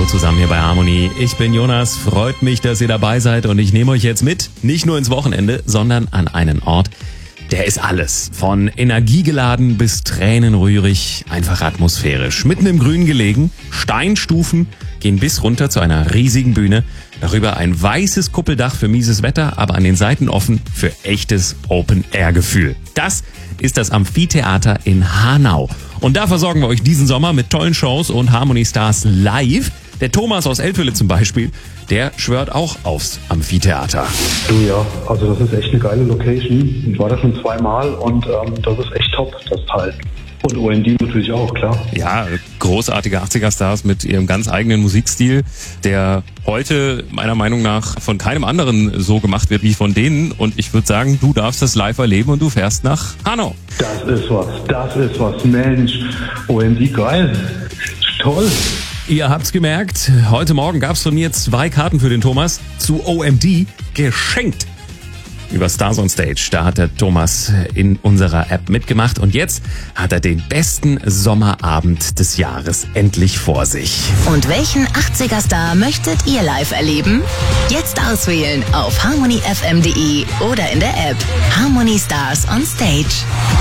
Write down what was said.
zusammen hier bei Harmony. Ich bin Jonas, freut mich, dass ihr dabei seid und ich nehme euch jetzt mit, nicht nur ins Wochenende, sondern an einen Ort, der ist alles. Von energiegeladen bis tränenrührig, einfach atmosphärisch. Mitten im Grün gelegen, Steinstufen gehen bis runter zu einer riesigen Bühne. Darüber ein weißes Kuppeldach für mieses Wetter, aber an den Seiten offen für echtes Open-Air-Gefühl. Das ist das Amphitheater in Hanau. Und da versorgen wir euch diesen Sommer mit tollen Shows und Harmony Stars live. Der Thomas aus Eltville zum Beispiel, der schwört auch aufs Amphitheater. Du ja, also das ist echt eine geile Location. Ich war da schon zweimal und das ist echt top, das Teil. Und OMD natürlich auch, klar. Ja, großartige 80er-Stars mit ihrem ganz eigenen Musikstil, der heute meiner Meinung nach von keinem anderen so gemacht wird wie von denen. Und ich würde sagen, du darfst das live erleben und du fährst nach Hanau. Das ist was, Mensch. OMD, geil. Toll. Ihr habt's gemerkt, heute Morgen gab's von mir 2 Karten für den Thomas zu OMD geschenkt. Über Stars on Stage, da hat der Thomas in unserer App mitgemacht und jetzt hat er den besten Sommerabend des Jahres endlich vor sich. Und welchen 80er-Star möchtet ihr live erleben? Jetzt auswählen auf harmonyfm.de oder in der App Harmony Stars on Stage.